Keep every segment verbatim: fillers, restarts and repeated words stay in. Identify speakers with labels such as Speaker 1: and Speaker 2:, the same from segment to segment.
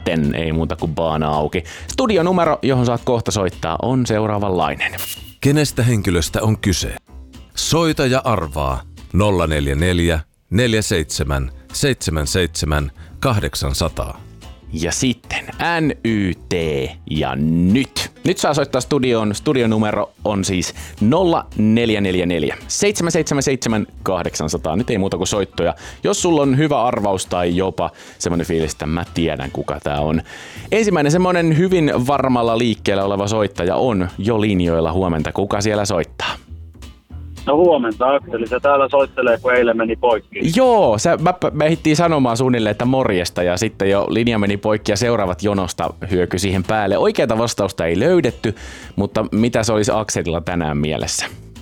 Speaker 1: sitten ei muuta kuin baana auki. Studionumero, johon saat kohta soittaa, on seuraavanlainen.
Speaker 2: Kenestä henkilöstä on kyse? Soita ja arvaa nolla neljä neljä, neljä seitsemän, seitsemän seitsemän, kahdeksan nolla nolla.
Speaker 1: Ja sitten N Y T ja nyt. Nyt saa soittaa studioon. Studionumero on siis nolla neljä neljä neljä, seitsemän seitsemän seitsemän, kahdeksan nolla nolla. Nyt ei muuta kuin soittoja. Jos sulla on hyvä arvaus tai jopa semmoinen fiilis, että mä tiedän kuka tää on. Ensimmäinen semmoinen hyvin varmalla liikkeellä oleva soittaja on jo linjoilla. Huomenta. Kuka siellä soittaa?
Speaker 3: No huomenta, Akseli. Se täällä soittelee, kun eilen meni poikki.
Speaker 1: Joo, sä, mä, mä ehdittiin sanomaan suunnilleen, että morjesta ja sitten jo linja meni poikki ja seuraavat jonosta hyöky siihen päälle. Oikeata vastausta ei löydetty, mutta mitä se olisi Akselilla tänään mielessä?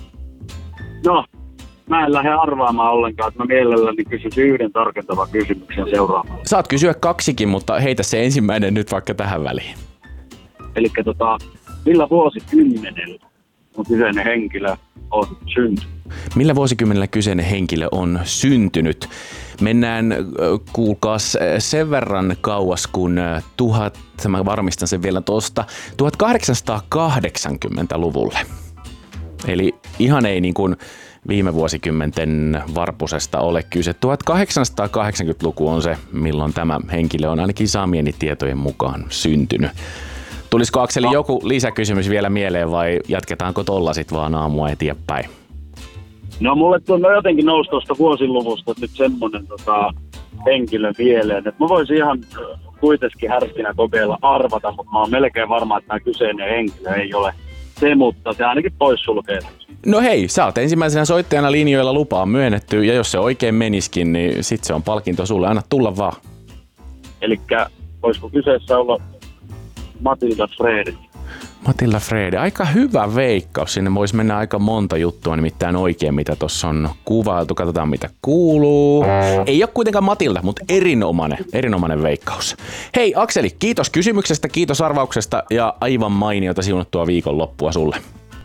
Speaker 3: No, mä en lähde arvaamaan ollenkaan, että mä mielelläni kysyisin yhden tarkentavan kysymyksen seuraavaan.
Speaker 1: Saat kysyä kaksikin, mutta heitä se ensimmäinen nyt vaikka tähän väliin.
Speaker 3: Elikkä tota, millä vuosikymmenellä on kyseinen henkilö on syntynyt?
Speaker 1: Millä vuosikymmenellä kyseinen henkilö on syntynyt? Mennään, kuulkaas, sen verran kauas kuin tuhat, mä varmistan sen vielä tuosta, tuhatkahdeksansataakahdeksankymmentäluvulle. Eli ihan ei niin kuin viime vuosikymmenten varpusesta ole kyse. tuhatkahdeksansataakahdeksankymmentäluku on se, milloin tämä henkilö on ainakin saamieni tietojen mukaan syntynyt. Tulisiko Akseli no. joku lisäkysymys vielä mieleen vai jatketaanko tolla sit vaan aamua eteenpäin?
Speaker 3: No mulle tuonne jotenkin nousi tuosta vuosiluvusta nyt semmonen tota, henkilö mieleen, että mä voisin ihan kuitenkin härskinä kokeilla arvata, mutta mä oon melkein varma, että tämä kyseinen henkilö ei ole se, mutta se ainakin poissulkee.
Speaker 1: No hei, sä oot ensimmäisenä soittajana linjoilla, lupa on myönnetty ja jos se oikein meniskin, niin sit se on palkinto sulle, anna tulla vaan.
Speaker 3: Elikkä voisiko kyseessä olla Matilda Frede?
Speaker 1: Matilda Frede, aika hyvä veikkaus. Sinne voisi mennä aika monta juttua, nimittäin oikein, mitä tuossa on kuvailtu. Katsotaan, mitä kuuluu. Ei ole kuitenkaan Matilda, mutta erinomainen, erinomainen veikkaus. Hei Akseli, kiitos kysymyksestä, kiitos arvauksesta ja aivan mainiota siunattua viikonloppua sulle.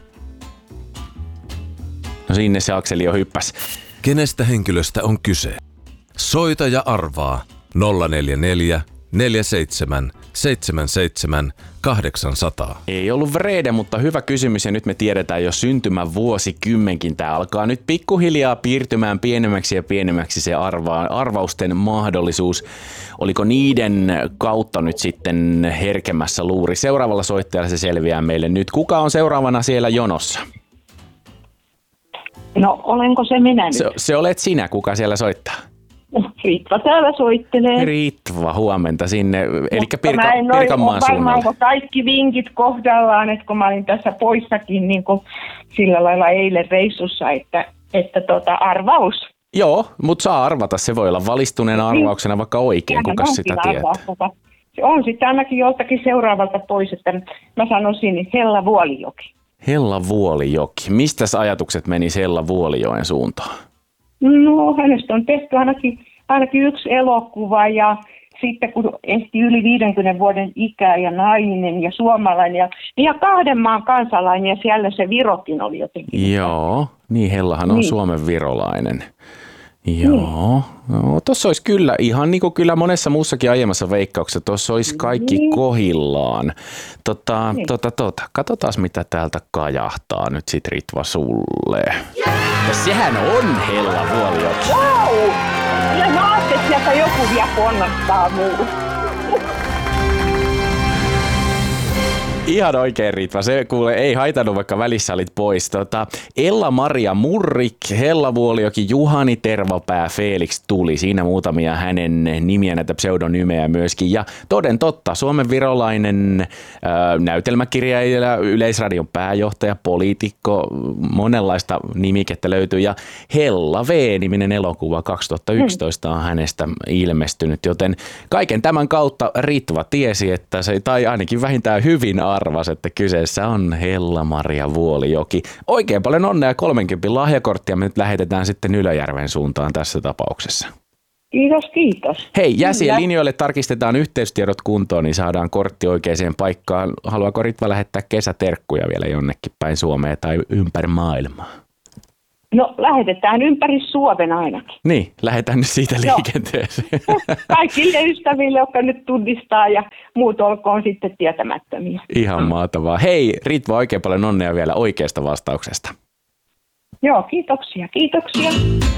Speaker 1: No sinne se Akseli jo hyppäsi.
Speaker 2: Kenestä henkilöstä on kyse? Soita ja arvaa nolla neljä neljä, neljä seitsemän, seitsemän seitsemän, kahdeksan nolla nolla.
Speaker 1: Ei ollut Vrede, mutta hyvä kysymys ja nyt me tiedetään jo syntymän vuosikymmenkin. Tää alkaa nyt pikkuhiljaa piirtymään pienemmäksi ja pienemmäksi se arva- arvausten mahdollisuus. Oliko niiden kautta nyt sitten herkemmässä luuri? Seuraavalla soittajalla se selviää meille nyt. Kuka on seuraavana siellä jonossa?
Speaker 4: No olenko se minä nyt?
Speaker 1: Se, se olet sinä, kuka siellä soittaa?
Speaker 4: Ritva täällä soittelee.
Speaker 1: Ritva, huomenta sinne. Eli Pirka,
Speaker 4: mä en
Speaker 1: Pirkanmaan
Speaker 4: ole varmaan
Speaker 1: suunnalla.
Speaker 4: kaikki vinkit kohdallaan, että kun mä olin tässä poissakin niin kuin sillä lailla eilen reissussa, että, että tota, arvaus.
Speaker 1: Joo, mutta saa arvata. Se voi olla valistuneena arvauksena vaikka oikein, kuka sitä tietää.
Speaker 4: Se on sitten ainakin joltakin seuraavalta pois, että mä sanoisin Hella Vuolijoki.
Speaker 1: Hella Vuolijoki. Mistäs ajatukset meni Hella Vuolijoen suuntaan?
Speaker 4: No hänestä on tehty ainakin, ainakin yksi elokuva ja sitten kun ehti yli viidenkymmenen vuoden ikää ja nainen ja suomalainen ja, ja kahden maan kansalainen ja siellä se Virokin oli jotenkin.
Speaker 1: Joo, niin Hellahan on
Speaker 4: niin.
Speaker 1: Suomen virolainen. Joo, no, tuossa olisi kyllä, ihan niin kuin kyllä monessa muussakin aiemmassa veikkauksessa, tuossa olisi kaikki niin. kohillaan. Tota, niin. tota, tota, katsotaan mitä täältä kajahtaa nyt sit Ritva sulle. Ja sehän on Hella Vuolijoki.
Speaker 4: Wow! Ja mä ajattelin, että sieltä joku vielä ponnottaa muu.
Speaker 1: Ihan oikein Ritva, se kuule ei haitannut vaikka välissä olit pois. Tota, Ella-Maria Murrik, Hella Vuolijoki, Juhani Tervapää, Felix Tuli. Siinä muutamia hänen nimiä, näitä pseudonymejä myöskin. Ja toden totta, Suomen virolainen äh, näytelmäkirjailija, Yleisradion pääjohtaja, poliitikko, monenlaista nimikettä löytyy. Ja Hella V-niminen elokuva kaksituhattayksitoista on hänestä ilmestynyt, joten kaiken tämän kautta Ritva tiesi, että se, tai ainakin vähintään hyvin arvas, että kyseessä on Hella-Maria Vuolijoki. Oikein paljon onnea, kolmenkympin lahjakorttia me nyt lähetetään sitten Ylöjärven suuntaan tässä tapauksessa.
Speaker 4: Kiitos, kiitos.
Speaker 1: Hei, jäsien linjoille tarkistetaan yhteystiedot kuntoon, niin saadaan kortti oikeaan paikkaan. Haluaako Ritva lähettää kesäterkkuja vielä jonnekin päin Suomea tai ympäri maailmaa?
Speaker 4: No lähetetään ympäri Suomen ainakin.
Speaker 1: Niin, lähdetään nyt siitä liikenteeseen.
Speaker 4: Kaikille ystäville, jotka nyt tunnistaa ja muut olkoon sitten tietämättömiä.
Speaker 1: Ihan mahtavaa. Hei Ritva, oikein paljon onnea vielä oikeasta vastauksesta.
Speaker 4: Joo, kiitoksia, kiitoksia.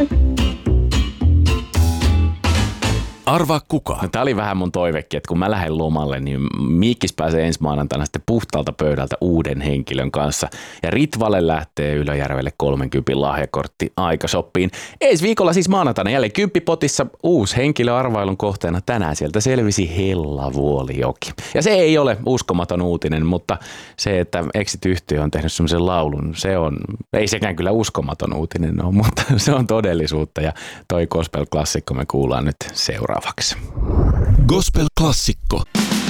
Speaker 2: Arvaa kuka?
Speaker 1: No, tää oli vähän mun toivekin, että kun mä lähden lomalle, niin Miikkis pääsee ensi maanantaina sitten puhtaalta pöydältä uuden henkilön kanssa. Ja Ritvalle lähtee Ylöjärvelle kolmenkympin lahjakortti Aikashoppiin. Ensi viikolla siis maanantaina jälleen kymppipotissa uusi henkilö arvailun kohteena. Tänään sieltä selvisi Hellavuolijoki. Ja se ei ole uskomaton uutinen, mutta se, että Exit-yhtiö on tehnyt semmoisen laulun, se on, ei sekään kyllä uskomaton uutinen ole, mutta se on todellisuutta. Ja toi gospel-klassikko me kuullaan nyt seuraavaksi.
Speaker 2: Gospel-klassikko.